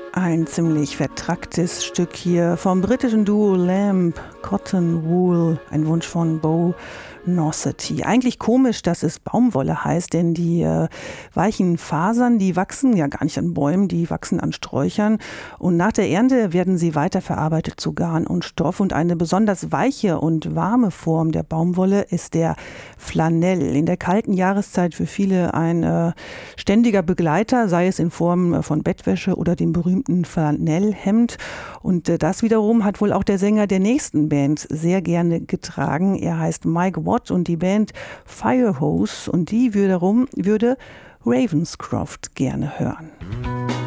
Ein ziemlich vertracktes Stück hier vom britischen Duo Lamb, Cotton Wool, ein Wunsch von Bo Nosity. Eigentlich komisch, dass es Baumwolle heißt, denn die weichen Fasern, die wachsen ja gar nicht an Bäumen, die wachsen an Sträuchern. Und nach der Ernte werden sie weiterverarbeitet zu Garn und Stoff. Und eine besonders weiche und warme Form der Baumwolle ist der Flanell. In der kalten Jahreszeit für viele ein ständiger Begleiter, sei es in Form von Bettwäsche oder dem berühmten Flanellhemd. Und das wiederum hat wohl auch der Sänger der nächsten Band sehr gerne getragen. Er heißt Mike Watt und die Band Firehose, und die wiederum würde Ravenscroft gerne hören.